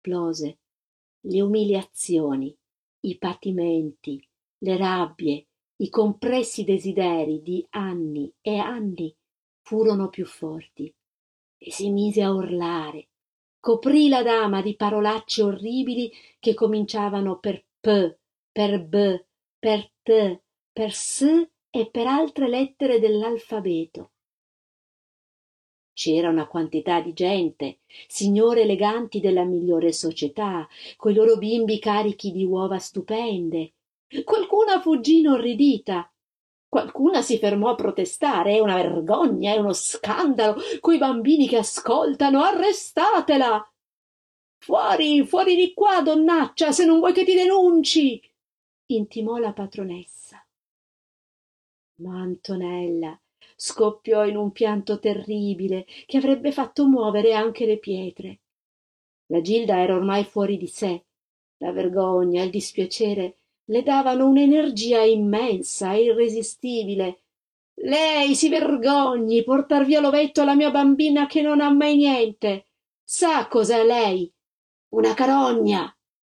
esplose. Le umiliazioni, i patimenti, le rabbie, i compressi desideri di anni e anni furono più forti e si mise a urlare. Coprì la dama di parolacce orribili che cominciavano per p, per b, per t, per s e per altre lettere dell'alfabeto. C'era una quantità di gente, signore eleganti della migliore società, coi loro bimbi carichi di uova stupende. Qualcuna fuggì inorridita, qualcuna si fermò a protestare. È una vergogna, è uno scandalo, quei bambini che ascoltano, arrestatela! Fuori, fuori di qua, donnaccia, se non vuoi che ti denunci! Intimò la patronessa. Ma Antonella scoppiò in un pianto terribile che avrebbe fatto muovere anche le pietre. La Gilda era ormai fuori di sé. La vergogna, il dispiacere le davano un'energia immensa e irresistibile. Lei si vergogni portar via l'ovetto alla mia bambina che non ha mai niente. Sa cos'è lei? Una carogna.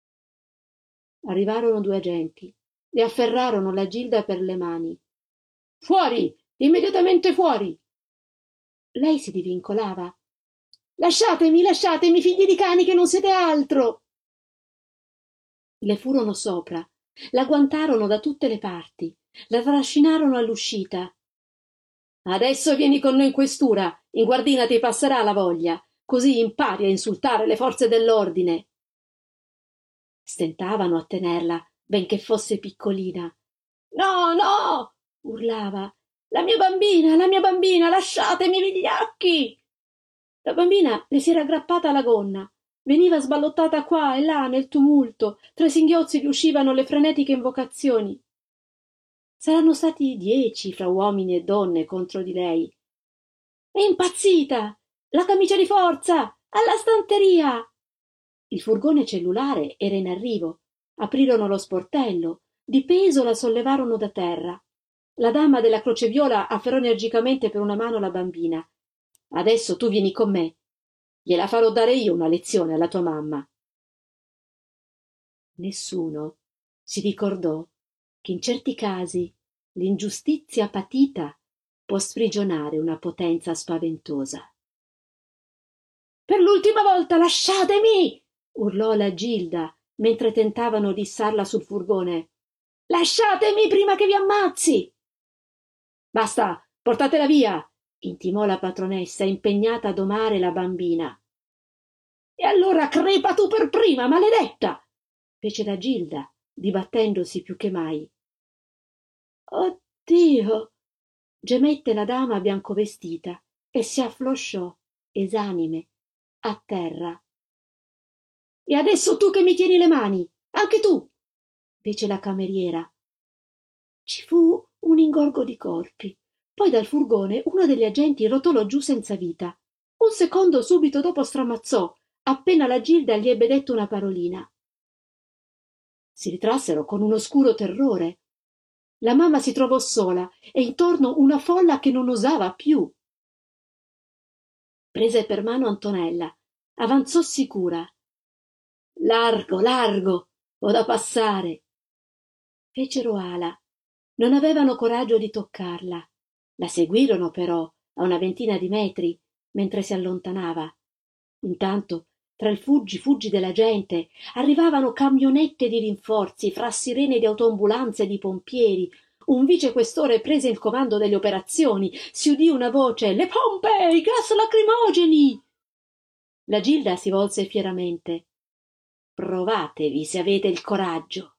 Arrivarono due agenti. Le afferrarono la Gilda per le mani. Fuori! Immediatamente fuori! Lei si divincolava. Lasciatemi, figli di cani, che non siete altro! Le furono sopra, la guantarono da tutte le parti, la trascinarono all'uscita. Adesso vieni con noi in questura, in guardina ti passerà la voglia, così impari a insultare le forze dell'ordine. Stentavano a tenerla, benché fosse piccolina. No, no! Urlava. La mia bambina, lasciatemi vigliacchi! La bambina le si era aggrappata alla gonna, veniva sballottata qua e là nel tumulto, tra i singhiozzi gli uscivano le frenetiche invocazioni. Saranno stati 10 fra uomini e donne contro di lei. È impazzita! La camicia di forza! Alla stanteria! Il furgone cellulare era in arrivo. Aprirono lo sportello, di peso la sollevarono da terra. La dama della Croce Viola afferrò energicamente per una mano la bambina. Adesso tu vieni con me. Gliela farò dare io una lezione alla tua mamma. Nessuno si ricordò che in certi casi l'ingiustizia patita può sprigionare una potenza spaventosa. Per l'ultima volta lasciatemi! Urlò la Gilda mentre tentavano di issarla sul furgone. Lasciatemi prima che vi ammazzi! Basta, portatela via! Intimò la patronessa, impegnata a domare la bambina. E allora crepa tu per prima, maledetta! Fece la Gilda, dibattendosi più che mai. Oh Dio! Gemette la dama biancovestita e si afflosciò, esanime, a terra. E adesso tu che mi tieni le mani, anche tu! Fece la cameriera. Ci fu un ingorgo di corpi. Poi dal furgone uno degli agenti rotolò giù senza vita. Un secondo subito dopo stramazzò, appena la Gilda gli ebbe detto una parolina. Si ritrassero con un oscuro terrore. La mamma si trovò sola e intorno una folla che non osava più. Prese per mano Antonella, avanzò sicura. Largo, largo, ho da passare. Fecero ala. Non avevano coraggio di toccarla. La seguirono però a una ventina di metri mentre si allontanava. Intanto, tra il fuggi della gente, arrivavano camionette di rinforzi fra sirene di autoambulanze e di pompieri. Un vicequestore prese il comando delle operazioni. Si udì una voce: le pompe, i gas lacrimogeni! La Gilda si volse fieramente. Provatevi se avete il coraggio.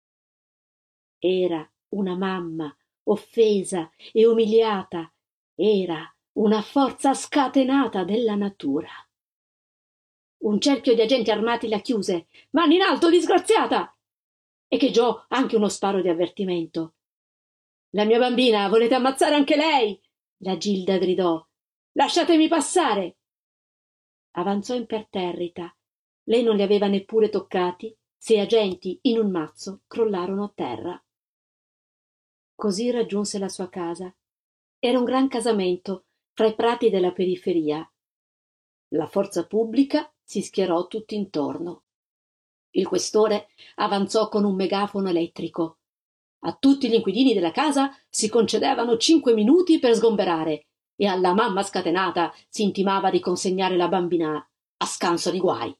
Era una mamma offesa e umiliata, era una forza scatenata della natura. Un cerchio di agenti armati la chiuse. Mani in alto, disgraziata! Echeggiò anche uno sparo di avvertimento. La mia bambina, volete ammazzare anche lei? La Gilda gridò. Lasciatemi passare! Avanzò imperterrita. Lei non li aveva neppure toccati. 6 agenti, in un mazzo, crollarono a terra. Così raggiunse la sua casa. Era un gran casamento fra i prati della periferia. La forza pubblica si schierò tutt'intorno. Il questore avanzò con un megafono elettrico. A tutti gli inquilini della casa si concedevano 5 minuti per sgomberare e alla mamma scatenata si intimava di consegnare la bambina a scanso di guai.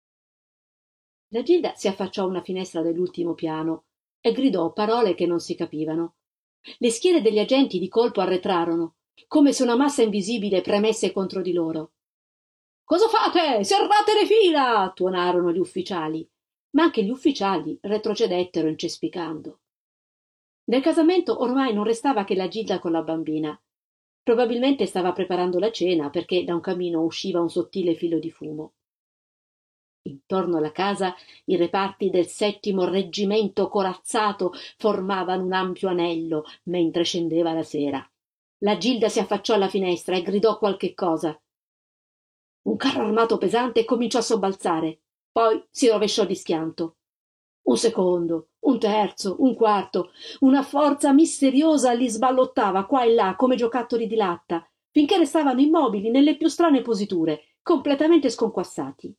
La Gilda si affacciò a una finestra dell'ultimo piano e gridò parole che non si capivano. Le schiere degli agenti di colpo arretrarono, come se una massa invisibile premesse contro di loro. «Cosa fate? Serrate le fila!» tuonarono gli ufficiali, ma anche gli ufficiali retrocedettero incespicando. Nel casamento ormai non restava che la Gilda con la bambina. Probabilmente stava preparando la cena perché da un camino usciva un sottile filo di fumo. Intorno alla casa i reparti del 7° reggimento corazzato formavano un ampio anello mentre scendeva la sera. La Gilda si affacciò alla finestra e gridò qualche cosa. Un carro armato pesante cominciò a sobbalzare, poi si rovesciò di schianto. Un secondo, un terzo, un quarto, una forza misteriosa li sballottava qua e là come giocattoli di latta, finché restavano immobili nelle più strane positure, completamente sconquassati.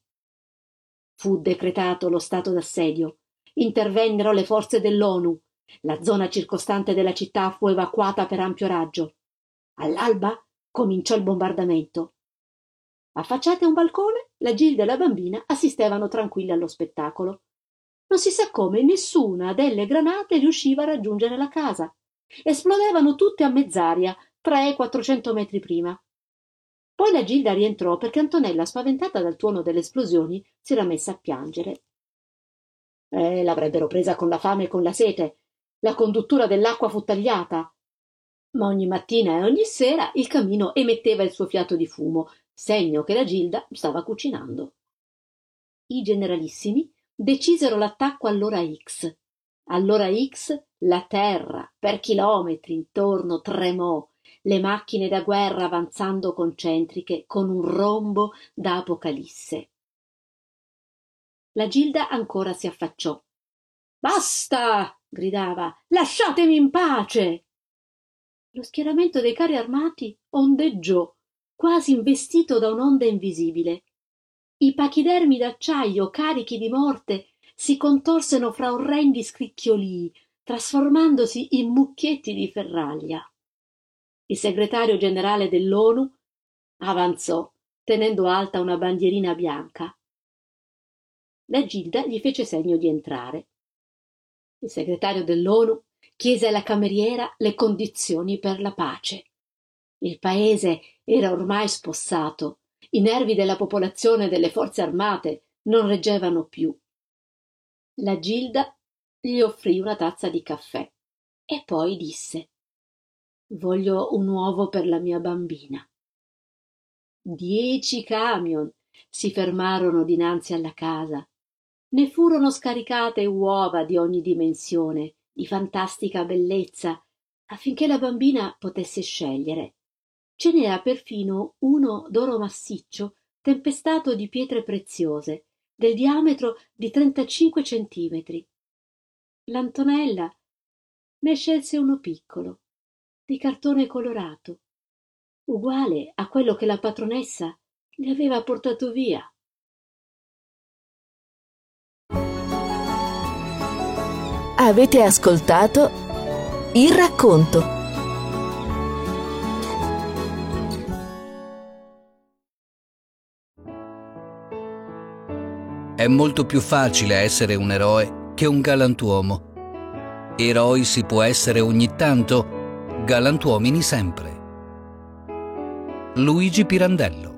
Fu decretato lo stato d'assedio. Intervennero le forze dell'ONU. La zona circostante della città fu evacuata per ampio raggio. All'alba cominciò il bombardamento. Affacciate a un balcone, la Gilda e la bambina assistevano tranquille allo spettacolo. Non si sa come nessuna delle granate riusciva a raggiungere la casa. Esplodevano tutte a mezz'aria, 300-400 metri prima. Poi la Gilda rientrò perché Antonella, spaventata dal tuono delle esplosioni, si era messa a piangere. L'avrebbero presa con la fame e con la sete. La conduttura dell'acqua fu tagliata. Ma ogni mattina e ogni sera il camino emetteva il suo fiato di fumo, segno che la Gilda stava cucinando. I generalissimi decisero l'attacco all'ora X. All'ora X la terra, per chilometri intorno, tremò, le macchine da guerra avanzando concentriche con un rombo da apocalisse. La Gilda ancora si affacciò. «Basta!» gridava. «Lasciatemi in pace!» Lo schieramento dei carri armati ondeggiò, quasi investito da un'onda invisibile. I pachidermi d'acciaio carichi di morte si contorsero fra orrendi scricchiolii, trasformandosi in mucchietti di ferraglia. Il segretario generale dell'ONU avanzò, tenendo alta una bandierina bianca. La Gilda gli fece segno di entrare. Il segretario dell'ONU chiese alla cameriera le condizioni per la pace. Il paese era ormai spossato. I nervi della popolazione e delle forze armate non reggevano più. La Gilda gli offrì una tazza di caffè e poi disse: «Voglio un uovo per la mia bambina». 10 camion si fermarono dinanzi alla casa. Ne furono scaricate uova di ogni dimensione, di fantastica bellezza, affinché la bambina potesse scegliere. Ce n'era perfino uno d'oro massiccio tempestato di pietre preziose, del diametro di 35 centimetri. L'Antonella ne scelse uno piccolo, di cartone colorato, uguale a quello che la patronessa le aveva portato via. Avete ascoltato Il racconto. È molto più facile essere un eroe che un galantuomo. Eroi si può essere ogni tanto, galantuomini sempre. Luigi Pirandello.